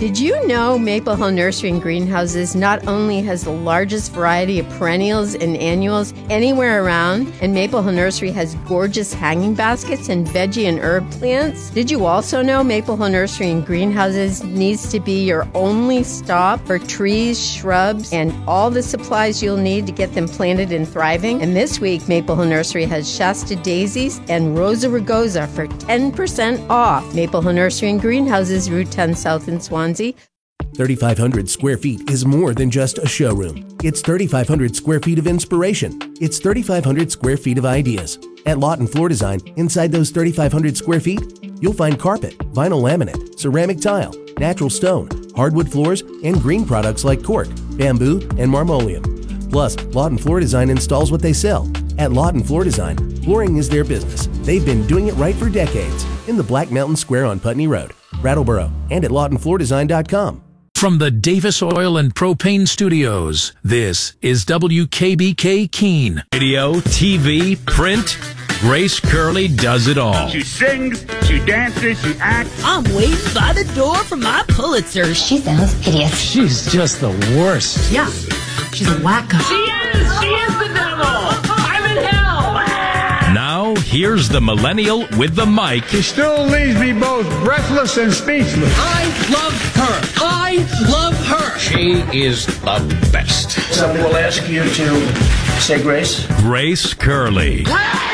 Did you know Maple Hill Nursery and Greenhouses not only has the largest variety of perennials and annuals anywhere around, and Maple Hill Nursery has gorgeous hanging baskets and veggie and herb plants? Did you also know Maple Hill Nursery and Greenhouses needs to be your only stop for trees, shrubs, and all the supplies you'll need to get them planted and thriving? And this week, Maple Hill Nursery has Shasta Daisies and Rosa Rugosa for 10% off. Maple Hill Nursery and Greenhouses, Route 10 South in Swansea. 3,500 square feet is more than just a showroom. It's 3,500 square feet of inspiration. It's 3,500 square feet of ideas. At Lawton Floor Design, inside those 3,500 square feet, you'll find carpet, vinyl laminate, ceramic tile, natural stone, hardwood floors, and green products like cork, bamboo, and marmoleum. Plus, Lawton Floor Design installs what they sell. At Lawton Floor Design, flooring is their business. They've been doing it right for decades in the Black Mountain Square on Putney Road, Brattleboro, and at LawtonFloorDesign.com. From the Davis Oil and Propane Studios, this is WKBK Keene. Radio, TV, print, Grace Curley does it all. She sings, she dances, she acts. I'm waiting by the door for my Pulitzer. She sounds hideous. She's just the worst. Yeah, she's a wacko. She is the devil. I'm in hell. Now, here's the millennial with the mic. She still leaves me both breathless and speechless. I love her. I love her. She is the best. Somebody will ask you to say grace. Grace Curley.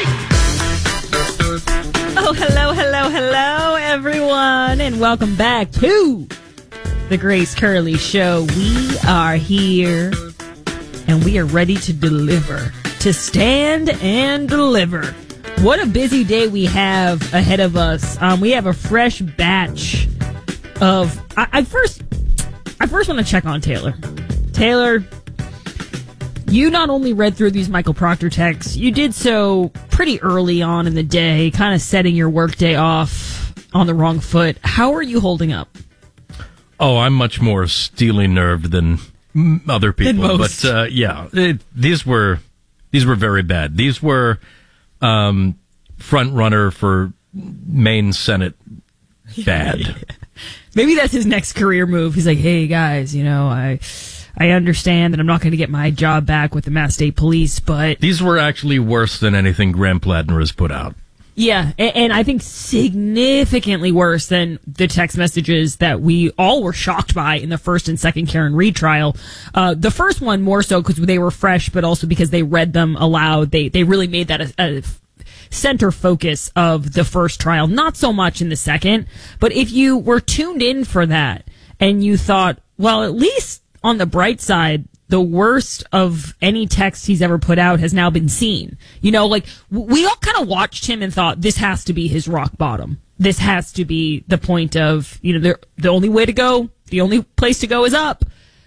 Oh, hello, everyone, and welcome back to the Grace Curley Show. We are here, and we are ready to deliver, to stand and deliver. What a busy day we have ahead of us. We have a fresh batch of... I first want to check on Taylor. Taylor, you not only read through these Michael Proctor texts, you did so pretty early on in the day, kind of setting your workday off on the wrong foot. How are you holding up? Oh, I'm much more steely nerved than other people. But these were very bad. These were front runner for Maine Senate bad. Maybe that's his next career move. He's like, hey guys, I understand that I'm not going to get my job back with the Mass State Police, but... These were actually worse than anything Graham Plattner has put out. Yeah, and I think significantly worse than the text messages that we all were shocked by in the first and second Karen Reed trial. The first one more so because they were fresh, but also because they read them aloud. They really made that a center focus of the first trial. Not so much in the second, but if you were tuned in for that and you thought, well, at least... on the bright side, the worst of any text he's ever put out has now been seen. We all kind of watched him and thought, this has to be his rock bottom. This has to be the point of, the only way to go, the only place to go is up.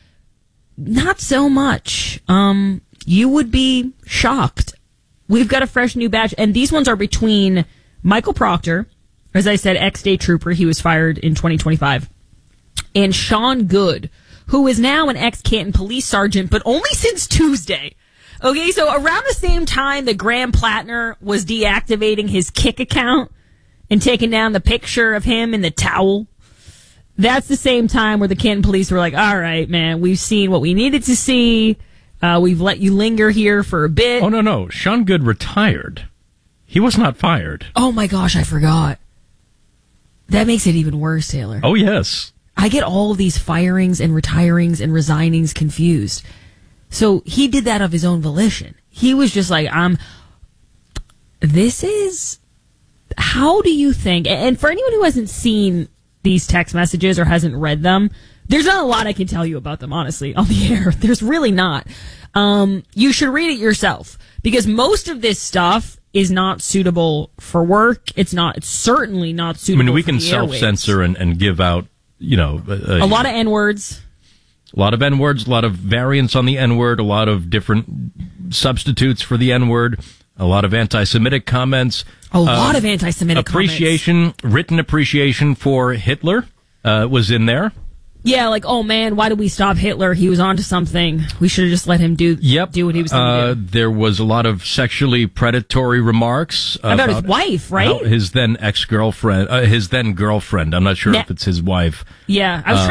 Not so much. You would be shocked. We've got a fresh new batch, and these ones are between Michael Proctor, as I said, ex-state trooper, he was fired in 2025, and Sean Good, who is now an ex-Canton police sergeant, but only since Tuesday. Okay, so around the same time that Graham Plattner was deactivating his Kick account and taking down the picture of him in the towel, that's the same time where the Canton police were like, all right, man, we've seen what we needed to see. We've let you linger here for a bit. Oh, no. Sean Good retired. He was not fired. Oh, my gosh, I forgot. That makes it even worse, Taylor. Oh, yes. I get all of these firings and retirings and resignings confused. So he did that of his own volition. He was just like, how do you think, and for anyone who hasn't seen these text messages or hasn't read them, there's not a lot I can tell you about them, honestly, on the air. There's really not. You should read it yourself because most of this stuff is not suitable for work. It's certainly not suitable for the we can self-censor and give out, a lot of N-words. A lot of N-words, a lot of variants on the N-word, a lot of different substitutes for the N-word, a lot of anti-Semitic comments. A lot of anti-Semitic comments. Written appreciation for Hitler was in there. Yeah, like, oh man, why did we stop Hitler? He was onto something. We should have just let him do what he was going to do. There was a lot of sexually predatory remarks about his wife, right? His then girlfriend. I'm not sure if it's his wife. Yeah, I was